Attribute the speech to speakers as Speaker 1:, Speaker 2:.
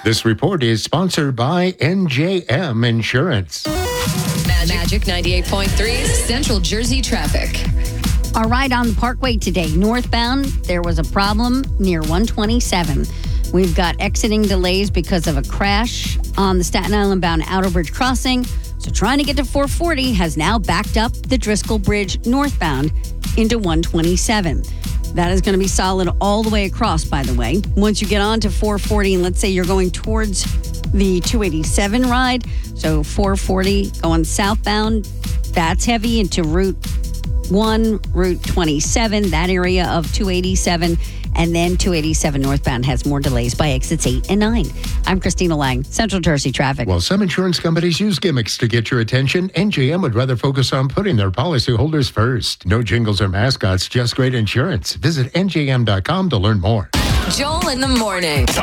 Speaker 1: This report is sponsored by NJM Insurance.
Speaker 2: Magic 98.3 Central Jersey traffic.
Speaker 3: All right, on the Parkway today, northbound, there was a problem near 127. We've got exiting delays because of a crash on the Staten Island bound Outer Bridge crossing. So trying to get to 440 has now backed up the Driscoll Bridge northbound into 127. That is going to be solid all the way across, by the way. Once you get on to 440, and let's say you're going towards the 287 ride, so 440 going southbound, that's heavy into Route 1, Route 27, that area of 287, and then 287 northbound has more delays by exits 8 and 9. I'm Christina Lang, Central Jersey Traffic.
Speaker 1: While some insurance companies use gimmicks to get your attention, NJM would rather focus on putting their policyholders first. No jingles or mascots, just great insurance. Visit njm.com to learn more.
Speaker 2: Joel in the morning.